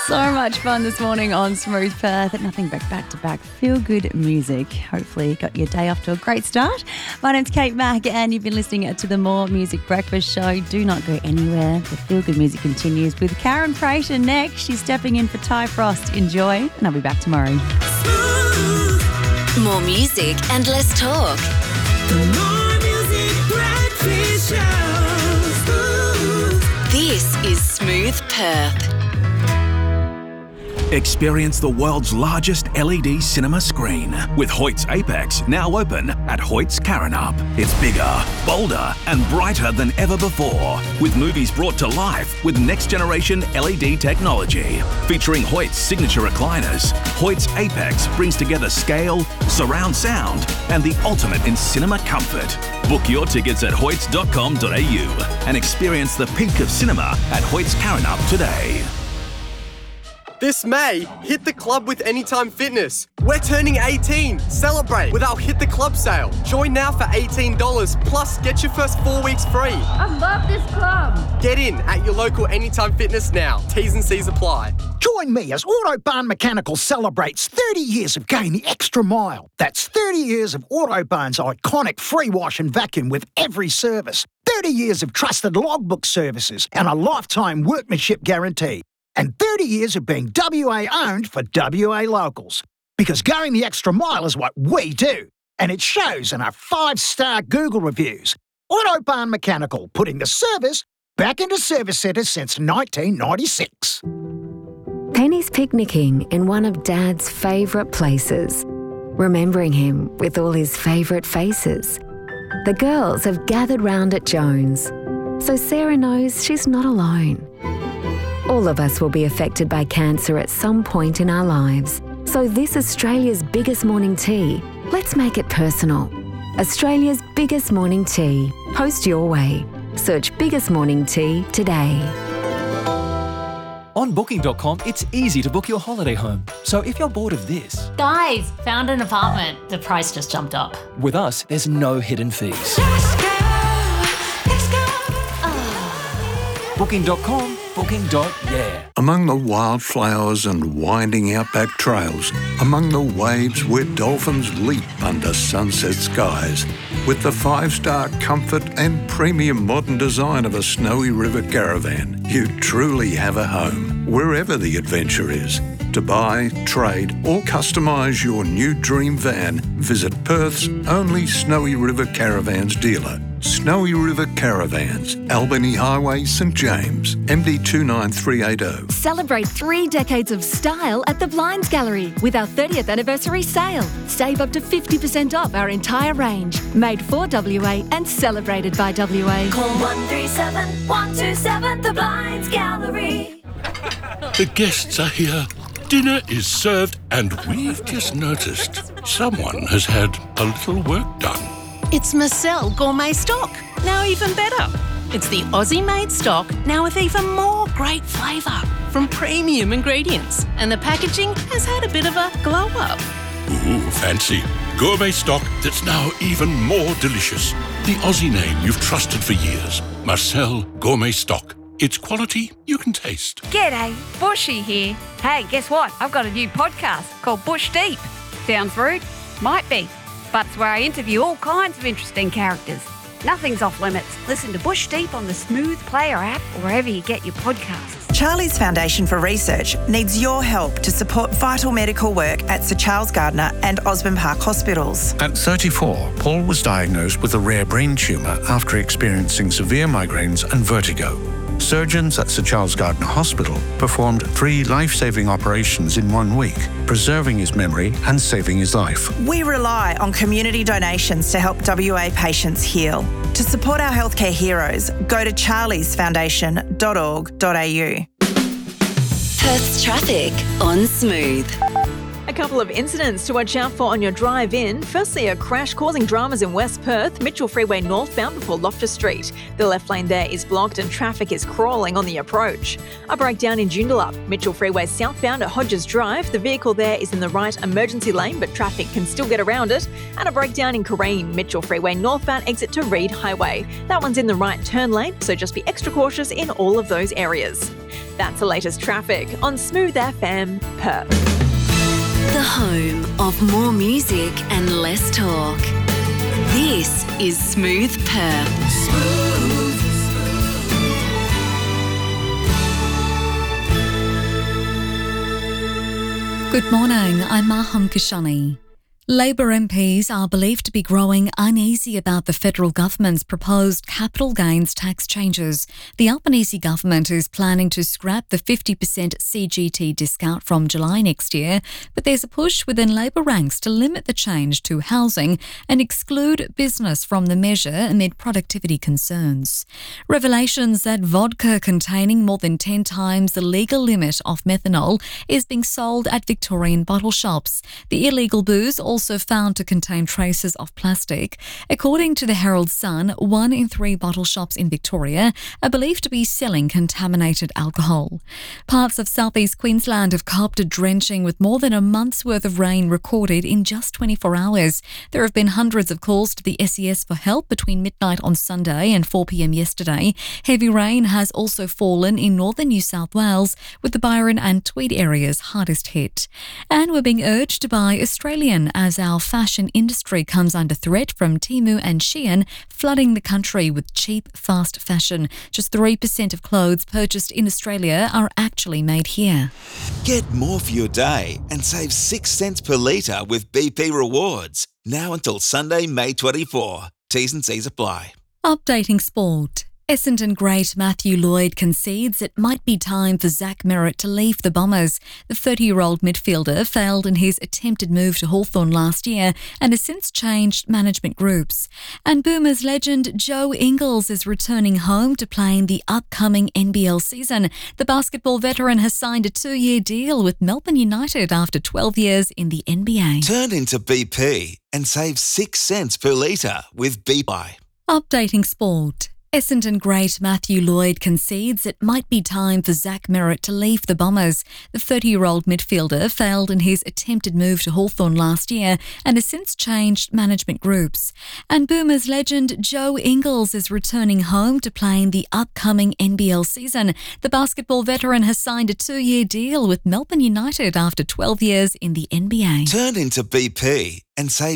So much fun this morning on Smooth Perth. Nothing but back-to-back feel-good music. Hopefully got your day off to a great start. My name's Kate Mack and you've been listening to the More Music Breakfast Show. Do not go anywhere. The feel-good music continues with Karen Prater next. She's stepping in for Ty Frost. Enjoy, and I'll be back tomorrow. More music and less talk. The More Music Breakfast Show. This is Smooth Perth. Experience the world's largest LED cinema screen with Hoyt's Apex now open at Hoyt's Karrinyup. It's bigger, bolder and brighter than ever before, with movies brought to life with next-generation LED technology. Featuring Hoyt's signature recliners, Hoyt's Apex brings together scale, surround sound and the ultimate in cinema comfort. Book your tickets at hoyts.com.au and experience the peak of cinema at Hoyt's Karrinyup today. This May, hit the club with Anytime Fitness. We're turning 18. Celebrate with our Hit the Club sale. Join now for $18, plus get your first 4 weeks free. I love this club. Get in at your local Anytime Fitness now. T's and C's apply. Join me as Autobarn Mechanical celebrates 30 years of going the extra mile. That's 30 years of Autobarn's iconic free wash and vacuum with every service. 30 years of trusted logbook services and a lifetime workmanship guarantee. And 30 years of being WA owned for WA locals. Because going the extra mile is what we do. And it shows in our 5-star Google reviews. Autobarn Mechanical, putting the service back into service centres since 1996. Penny's picnicking in one of Dad's favourite places, remembering him with all his favourite faces. The girls have gathered round at Jones, so Sarah knows she's not alone. All of us will be affected by cancer at some point in our lives. So this Australia's biggest morning tea, let's make it personal. Australia's biggest morning tea. Post your way. Search Biggest Morning Tea today. On Booking.com, it's easy to book your holiday home. So if you're bored of this... Guys, found an apartment. The price just jumped up. With us, there's no hidden fees. Let's go. Booking.com, booking.yeah. Among the wildflowers and winding outback trails, among the waves where dolphins leap under sunset skies, with the 5-star comfort and premium modern design of a Snowy River caravan, you truly have a home, wherever the adventure is. To buy, trade or customise your new dream van, visit Perth's only Snowy River Caravans dealer. Snowy River Caravans, Albany Highway, St James, MD 29380. Celebrate 3 decades of style at the Blinds Gallery with our 30th anniversary sale. Save up to 50% off our entire range. Made for WA and celebrated by WA. Call 137 127 The Blinds Gallery. The guests are here. Dinner is served and we've just noticed someone has had a little work done. It's Marcel Gourmet Stock, now even better. It's the Aussie-made stock, now with even more great flavour from premium ingredients. And the packaging has had a bit of a glow-up. Ooh, fancy. Gourmet stock that's now even more delicious. The Aussie name you've trusted for years. Marcel Gourmet Stock. It's quality you can taste. G'day, Bushy here. Hey, guess what? I've got a new podcast called Bush Deep. Sounds rude? Might be. But it's where I interview all kinds of interesting characters. Nothing's off limits. Listen to Bush Deep on the Smooth Player app or wherever you get your podcasts. Charlie's Foundation for Research needs your help to support vital medical work at Sir Charles Gardner and Osborne Park hospitals. At 34, Paul was diagnosed with a rare brain tumour after experiencing severe migraines and vertigo. Surgeons at Sir Charles Gardner Hospital performed 3 life-saving operations in 1 week, preserving his memory and saving his life. We rely on community donations to help WA patients heal. To support our healthcare heroes, go to charliesfoundation.org.au. Perth's traffic on Smooth. A couple of incidents to watch out for on your drive in. Firstly, a crash causing dramas in West Perth, Mitchell Freeway northbound before Loftus Street. The left lane there is blocked and traffic is crawling on the approach. A breakdown in Joondalup, Mitchell Freeway southbound at Hodges Drive. The vehicle there is in the right emergency lane, but traffic can still get around it. And a breakdown in Careen, Mitchell Freeway northbound exit to Reed Highway. That one's in the right turn lane, so just be extra cautious in all of those areas. That's the latest traffic on Smooth FM Perth. The home of more music and less talk. This is Smooth Perth. Good morning, I'm Maham Kishani. Labor MPs are believed to be growing uneasy about the federal government's proposed capital gains tax changes. The Albanese government is planning to scrap the 50% CGT discount from July next year, but there's a push within Labor ranks to limit the change to housing and exclude business from the measure amid productivity concerns. Revelations that vodka containing more than 10 times the legal limit of methanol is being sold at Victorian bottle shops. The illegal booze also found to contain traces of plastic. According to the Herald Sun, 1 in 3 bottle shops in Victoria are believed to be selling contaminated alcohol. Parts of southeast Queensland have copped a drenching with more than a month's worth of rain recorded in just 24 hours. There have been hundreds of calls to the SES for help between midnight on Sunday and 4 p.m. yesterday. Heavy rain has also fallen in northern New South Wales, with the Byron and Tweed areas hardest hit. And we're being urged to buy Australian as our fashion industry comes under threat from Temu and Shein flooding the country with cheap, fast fashion. Just 3% of clothes purchased in Australia are actually made here. Get more for your day and save 6 cents per litre with BP Rewards. Now until Sunday, May 24. T's and C's apply. Updating sport. Essendon great Matthew Lloyd concedes it might be time for Zach Merrett to leave the Bombers. The 30-year-old midfielder failed in his attempted move to Hawthorn last year and has since changed management groups. And Boomers legend Joe Ingles is returning home to play in the upcoming NBL season. The basketball veteran has signed a 2-year deal with Melbourne United after 12 years in the NBA. Turn into BP and save 6 cents per litre with BP. Updating sport. Essendon great Matthew Lloyd concedes it might be time for Zach Merrett to leave the Bombers. The 30-year-old midfielder failed in his attempted move to Hawthorn last year and has since changed management groups. And Boomers legend Joe Ingles is returning home to play in the upcoming NBL season. The basketball veteran has signed a 2-year deal with Melbourne United after 12 years in the NBA. Turn into BP and save